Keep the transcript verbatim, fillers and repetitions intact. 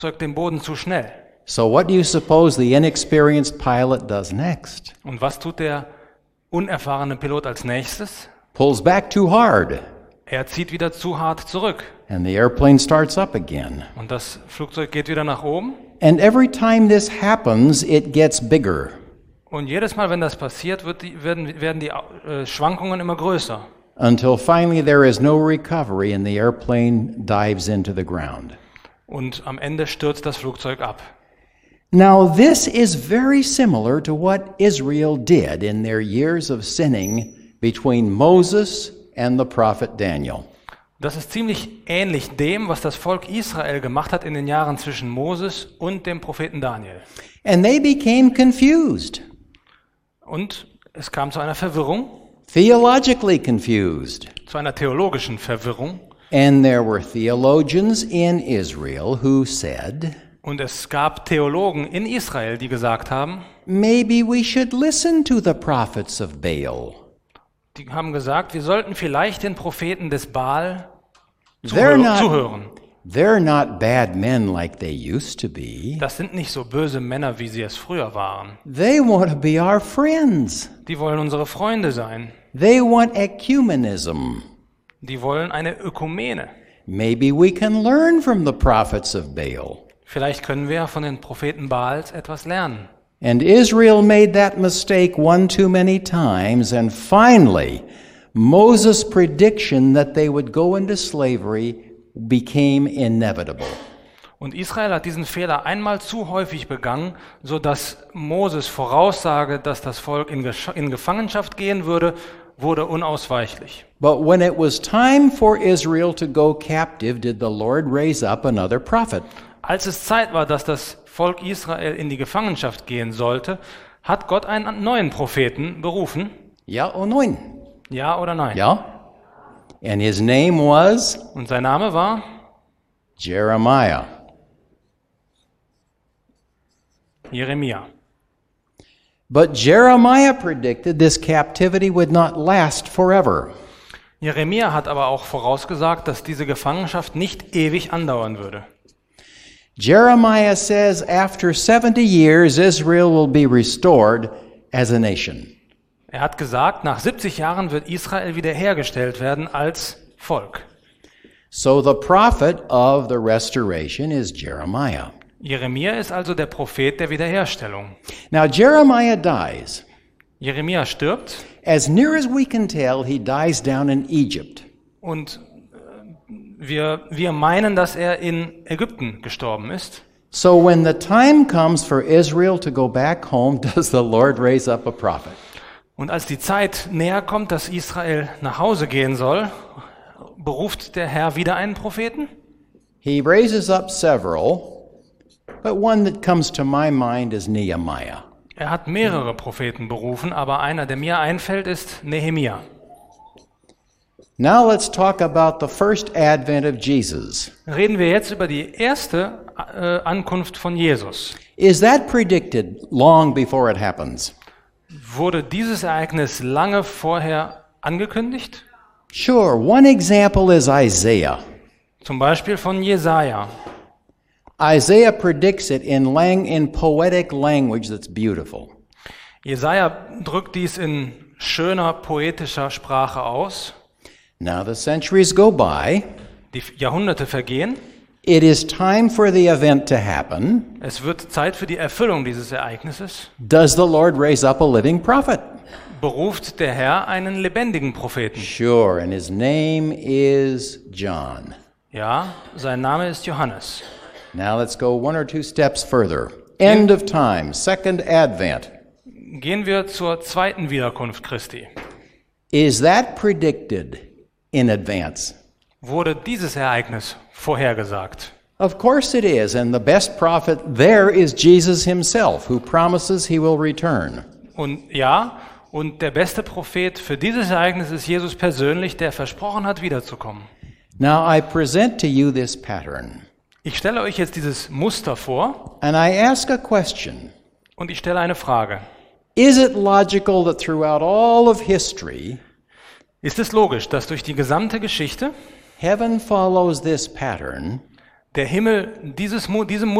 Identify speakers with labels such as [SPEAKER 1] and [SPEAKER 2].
[SPEAKER 1] Flugzeug den Boden zu schnell.
[SPEAKER 2] So what do you suppose the inexperienced pilot does next?
[SPEAKER 1] Und was tut der unerfahrene Pilot als nächstes?
[SPEAKER 2] Pulls back too hard,
[SPEAKER 1] Er zieht wieder zu hart zurück.
[SPEAKER 2] and the airplane starts up again.
[SPEAKER 1] Und das Flugzeug geht wieder nach oben.
[SPEAKER 2] And every time this happens, it gets bigger.
[SPEAKER 1] Und jedes Mal, wenn das passiert, wird die, werden, werden die äh, Schwankungen immer größer.
[SPEAKER 2] Until finally there is no recovery and the airplane dives into the ground.
[SPEAKER 1] Und am Ende stürzt das Flugzeug ab.
[SPEAKER 2] Now this is very similar to what Israel did in their years of sinning between Moses and the prophet Daniel.
[SPEAKER 1] Das ist ziemlich ähnlich dem, was das Volk Israel gemacht hat in den Jahren zwischen Moses und dem Propheten Daniel.
[SPEAKER 2] And they became confused,
[SPEAKER 1] Und es kam zu einer Verwirrung,
[SPEAKER 2] theologically confused.
[SPEAKER 1] zu einer theologischen Verwirrung.
[SPEAKER 2] And there were theologians in Israel who said,
[SPEAKER 1] Und es gab Theologen in Israel, die gesagt haben,
[SPEAKER 2] maybe we should listen to the prophets of Baal.
[SPEAKER 1] die haben gesagt, wir sollten vielleicht den Propheten des Baal
[SPEAKER 2] They're
[SPEAKER 1] zuhör
[SPEAKER 2] not-
[SPEAKER 1] zuhören.
[SPEAKER 2] They're not bad men like they used to be.
[SPEAKER 1] Das sind nicht so böse Männer, wie sie es früher waren.
[SPEAKER 2] They want to be our friends.
[SPEAKER 1] Die wollen unsere Freunde sein.
[SPEAKER 2] They want ecumenism.
[SPEAKER 1] Die wollen eine Ökumene.
[SPEAKER 2] Maybe we can learn from the prophets of Baal.
[SPEAKER 1] Vielleicht können wir von den Propheten Baals etwas lernen.
[SPEAKER 2] And Israel made that mistake one too many times, and finally, Moses' prediction that they would go into slavery became inevitable.
[SPEAKER 1] Und Israel hat diesen Fehler einmal zu häufig begangen, sodass Moses Voraussage, dass das Volk in, Gesch- in Gefangenschaft gehen würde, wurde unausweichlich.
[SPEAKER 2] But when it was time for Israel to go captive, did the Lord raise up another prophet?
[SPEAKER 1] Als es Zeit war, dass das Volk Israel in die Gefangenschaft gehen sollte, hat Gott einen neuen Propheten berufen.
[SPEAKER 2] Ja or nein?
[SPEAKER 1] Ja oder nein?
[SPEAKER 2] Ja. And his name was
[SPEAKER 1] Und sein Name war
[SPEAKER 2] Jeremiah.
[SPEAKER 1] Jeremia.
[SPEAKER 2] But Jeremiah predicted this captivity would not last forever.
[SPEAKER 1] Jeremia hat aber auch vorausgesagt, dass diese Gefangenschaft nicht ewig andauern würde.
[SPEAKER 2] Jeremiah says after seventy years Israel will be restored as a nation.
[SPEAKER 1] Er hat gesagt, nach siebzig Jahren wird Israel wiederhergestellt werden als Volk.
[SPEAKER 2] So the prophet of the restoration is Jeremiah.
[SPEAKER 1] Jeremia ist also der Prophet der Wiederherstellung.
[SPEAKER 2] Now Jeremiah dies.
[SPEAKER 1] Jeremia stirbt
[SPEAKER 2] As near as we can tell, he dies down in Egypt.
[SPEAKER 1] und äh, wir, wir meinen, dass er in Ägypten gestorben ist.
[SPEAKER 2] So when the time comes for Israel to go back home, does the Lord raise up a prophet?
[SPEAKER 1] Und als die Zeit näher kommt, dass Israel nach Hause gehen soll, beruft der Herr wieder einen Propheten.
[SPEAKER 2] He raises up several, but one that comes to my mind is Nehemiah.
[SPEAKER 1] Er hat mehrere Propheten berufen, aber einer, der mir einfällt, ist Nehemia.
[SPEAKER 2] Now let's talk about the first advent of Jesus.
[SPEAKER 1] Reden wir jetzt über die erste äh, Ankunft von Jesus.
[SPEAKER 2] Is that predicted long before it happens?
[SPEAKER 1] Wurde dieses Ereignis lange vorher angekündigt?
[SPEAKER 2] Sure, one example is Isaiah.
[SPEAKER 1] Zum Beispiel von Jesaja.
[SPEAKER 2] Isaiah predicts it in, lang- in poetic language that's beautiful.
[SPEAKER 1] Jesaja drückt dies in schöner poetischer Sprache aus.
[SPEAKER 2] Now the centuries go by.
[SPEAKER 1] Die Jahrhunderte vergehen.
[SPEAKER 2] It is time for the event to happen.
[SPEAKER 1] Es wird Zeit für die Erfüllung dieses Ereignisses.
[SPEAKER 2] Does the Lord raise up a living prophet?
[SPEAKER 1] Beruft der Herr einen lebendigen Propheten.
[SPEAKER 2] Sure, and his name is John.
[SPEAKER 1] Ja, sein Name ist Johannes.
[SPEAKER 2] Now let's go one or two steps further. End of time, second advent.
[SPEAKER 1] Gehen wir zur zweiten Wiederkunft Christi.
[SPEAKER 2] Is that predicted in advance?
[SPEAKER 1] Wurde dieses Ereignis vorhergesagt?
[SPEAKER 2] Of course it is, and the best prophet there is Jesus himself, who promises he will return.
[SPEAKER 1] Und ja, und der beste Prophet für dieses Ereignis ist Jesus persönlich, der versprochen hat, wiederzukommen.
[SPEAKER 2] Now I present to you this pattern,
[SPEAKER 1] Ich stelle euch jetzt dieses Muster vor
[SPEAKER 2] and I ask a question.
[SPEAKER 1] und ich stelle eine Frage.
[SPEAKER 2] Is it logical that throughout all of history,
[SPEAKER 1] Ist es logisch, dass durch die gesamte Geschichte
[SPEAKER 2] heaven follows this pattern,
[SPEAKER 1] Der Himmel, dieses, Mu- diese